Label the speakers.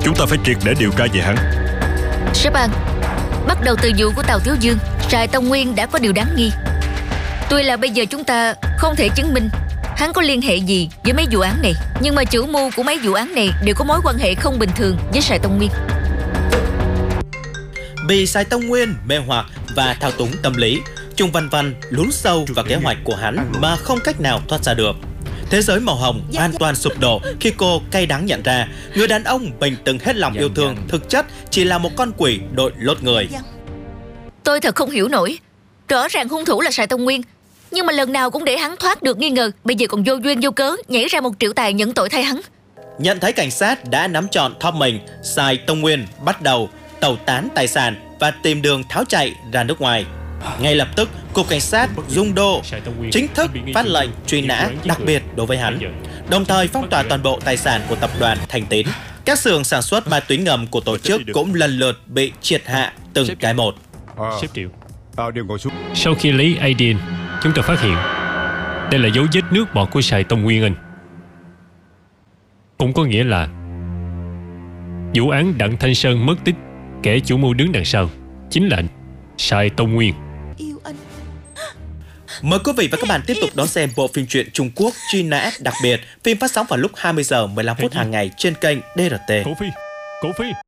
Speaker 1: Chúng ta phải triệt để điều tra về hắn.
Speaker 2: Sếp An, bắt đầu từ vụ của Tào Thiếu Dương, Sài Tông Nguyên đã có điều đáng nghi. Tuy là bây giờ chúng ta không thể chứng minh hắn có liên hệ gì với mấy vụ án này, nhưng mà chủ mưu của mấy vụ án này đều có mối quan hệ không bình thường với Sài Tông Nguyên.
Speaker 3: Bị Sài Tông Nguyên mê hoặc và thao túng tâm lý, Trung Văn Văn lún sâu vào kế hoạch của hắn mà không cách nào thoát ra được. Thế giới màu hồng hoàn toàn sụp đổ khi cô cay đắng nhận ra người đàn ông mình từng hết lòng yêu thương thực chất chỉ là một con quỷ đội lốt người.
Speaker 2: Tôi thật không hiểu nổi. Rõ ràng hung thủ là Sài Tông Nguyên, nhưng mà lần nào cũng để hắn thoát được nghi ngờ. Bây giờ còn vô duyên vô cớ nhảy ra một triệu tài nhận tội thay hắn.
Speaker 3: Nhận thấy cảnh sát đã nắm trọn thóp mình, Sài Tông Nguyên bắt đầu tẩu tán tài sản và tìm đường tháo chạy ra nước ngoài. Ngay lập tức, Cục Cảnh sát Dung Đô chính thức phát lệnh truy nã đặc biệt đối với hắn, đồng thời phong tỏa toàn bộ tài sản của tập đoàn Thành Tín. Các xưởng sản xuất ma túy ngầm của tổ chức cũng lần lượt bị triệt hạ từng cái một.
Speaker 4: Sếp Triệu, sau khi lấy ADN, chúng ta phát hiện đây là dấu vết nước bọt của Sài Tông Nguyên Anh. Cũng có nghĩa là vụ án Đặng Thanh Sơn mất tích, kẻ chủ mưu đứng đằng sau chính là Sài Tông Nguyên.
Speaker 3: Mời quý vị và các bạn tiếp tục đón xem bộ phim truyện Trung Quốc Truy nã đặc biệt. Phim phát sóng vào lúc 20 giờ 15 phút hàng ngày trên kênh DRT.
Speaker 4: Cổ Phi